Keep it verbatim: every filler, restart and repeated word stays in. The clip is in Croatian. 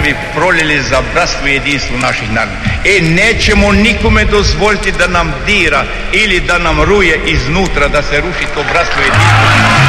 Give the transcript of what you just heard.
krvi prolili za bratstvo i jedinstvo naših naroda. E, nećemo nikome dozvoliti da nam dira ili da nam ruje iznutra, da se ruši to bratstvo i jedinstvo.